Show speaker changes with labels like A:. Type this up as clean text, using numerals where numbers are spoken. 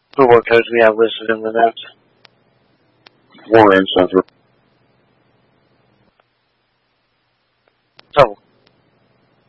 A: For what codes we have listed in the notes.
B: 4 inch center.